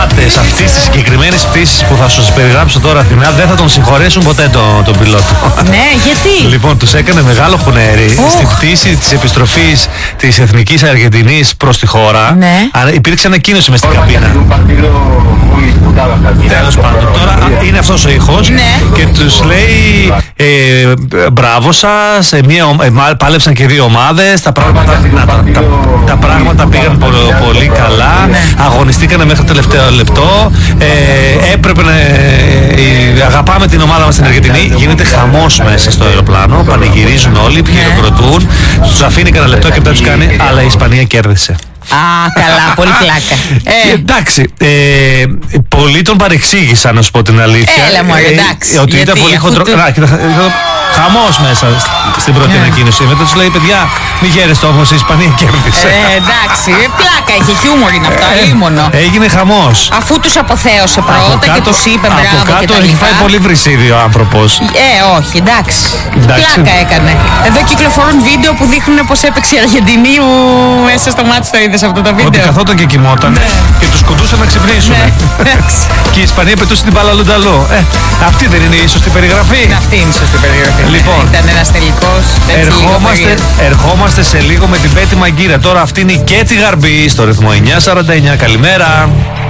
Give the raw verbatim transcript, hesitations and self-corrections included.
επιβάτες αυτής της συγκεκριμένης πτήσης που θα σας περιγράψω τώρα, Αθηνά, δεν θα τον συγχωρέσουν ποτέ τον, τον πιλότο. Ναι, γιατί? Λοιπόν, τους έκανε μεγάλο χουνέρι oh. στην πτήση της επιστροφής της Εθνικής Αργεντινής προς τη χώρα. Ναι. Υπήρξε ανακοίνωση μες στην καμπίνα. Τέλος πάντων, τώρα είναι αυτός ο ήχος ναι. και τους λέει ε, μπράβο σας, ε, μία, ε, πάλεψαν και δύο ομάδες, τα πράγματα, να, τα, τα, τα πράγματα πήγαν πο, πολύ καλά, ναι. αγωνιστήκανε μέχρι το τελευταίο λεπτό, ε, έπρεπε να ε, αγαπάμε την ομάδα μας στην Αργεντινή, γίνεται χαμός μέσα στο αεροπλάνο, πανηγυρίζουν όλοι, χειροκροτούν, τους αφήνει κανένα λεπτό και μετά τους κάνει, αλλά η Ισπανία κέρδισε. Α, καλά, πολύ πλάκα. Ε. Εντάξει, ε, πολλοί τον παρεξήγησαν, να σου πω την αλήθεια. Έλα μου, εντάξει. Ε, ότι γιατί, ήταν πολύ χοντρό. Το... Χαμός μέσα στην πρώτη yeah. ανακοίνωση. Μετά τους λέει, παιδιά, μη γέρεστε όμως, η Ισπανία κέρδισε. Ε, εντάξει, πλάκα είχε, χιούμορ είναι αυτό, αλίμονο. Έγινε χαμός. Αφού τους αποθέωσε πρώτα και τους είπε μπράβο από κάτω και τα έχει φάει πολύ βρυσίδι ο άνθρωπος. Ε, όχι, εντάξει. Πλάκα έκανε. Εδώ κυκλοφορούν βίντεο που δείχνουν πως έπαιξε η Αργεντινή μέσα στο μάτι το είδες αυτό το βίντεο. Ότι καθόταν και κοιμόταν ναι. και τους κουντούσαν να ξυπνήσουν. Ναι. Και η Ισπανία πετούσε την μπάλα λουνταλού. Ε, αυτή δεν είναι η σωστή περιγραφή. Αυτή είναι η σωστή περιγραφή. Λοιπόν, ήταν ένας τελικός. Ερχόμαστε, ερχόμαστε σε λίγο με την Πέτη Μαγκύρα. Τώρα αυτή είναι η Κέτη Γαρμπή στο ρυθμό εννιά σαράντα εννιά. Καλημέρα.